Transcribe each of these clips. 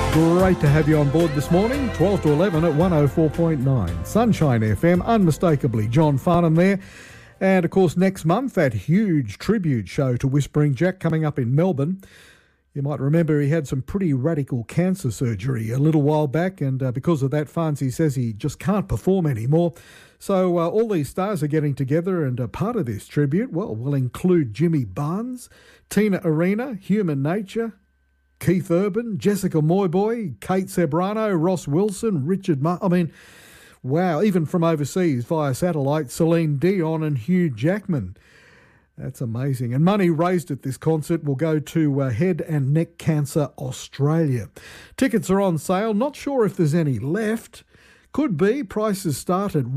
Great to have you on board this morning, 12 to 11 at 104.9. Sunshine FM, unmistakably John Farnham there. And, of course, next month, that huge tribute show to Whispering Jack coming up in Melbourne. You might remember he had some pretty radical cancer surgery a little while back, and because of that, Farnsey says he just can't perform anymore. So all these stars are getting together, and part of this tribute, well, will include Jimmy Barnes, Tina Arena, Human Nature, Keith Urban, Jessica Moyboy, Kate Cebrano, Ross Wilson, Richard wow, even from overseas via satellite, Celine Dion and Hugh Jackman. That's amazing. And money raised at this concert will go to Head and Neck Cancer Australia. Tickets are on sale. Not sure if there's any left. Could be. Prices start at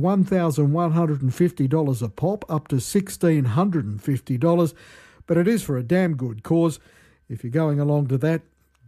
$1,150 a pop, up to $1,650. But it is for a damn good cause. If you're going along to that,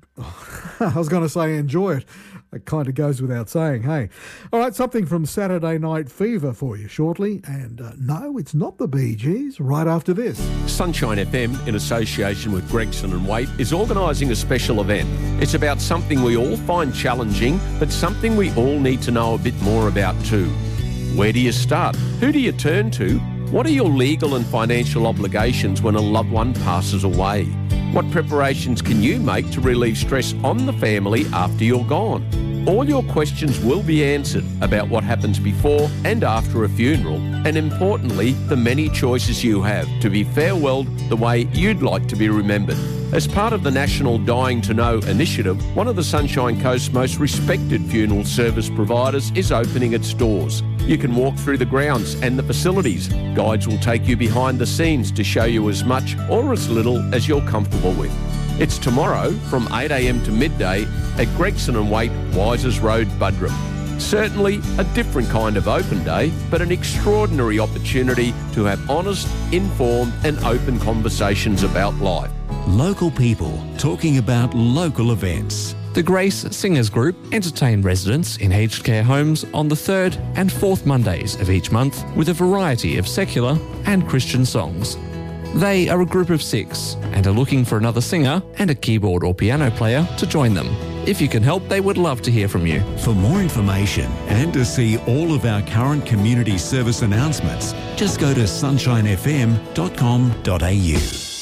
I was going to say enjoy it. It kind of goes without saying, hey. All right, something from Saturday Night Fever for you shortly. And no, it's not the Bee Gees, right after this. Sunshine FM, in association with Gregson and Waite, is organising a special event. It's about something we all find challenging, but something we all need to know a bit more about too. Where do you start? Who do you turn to? What are your legal and financial obligations when a loved one passes away? What preparations can you make to relieve stress on the family after you're gone? All your questions will be answered about what happens before and after a funeral, and importantly, the many choices you have to be farewelled the way you'd like to be remembered. As part of the National Dying to Know initiative, one of the Sunshine Coast's most respected funeral service providers is opening its doors. You can walk through the grounds and the facilities. Guides will take you behind the scenes to show you as much or as little as you're comfortable with. It's tomorrow from 8 a.m. to midday at Gregson and Waite, Wisers Road, Buderim. Certainly a different kind of open day, but an extraordinary opportunity to have honest, informed and open conversations about life. Local people talking about local events. The Grace Singers Group entertain residents in aged care homes on the 3rd and 4th Mondays of each month with a variety of secular and Christian songs. They are a group of 6 and are looking for another singer and a keyboard or piano player to join them. If you can help, they would love to hear from you. For more information and to see all of our current community service announcements, just go to sunshinefm.com.au.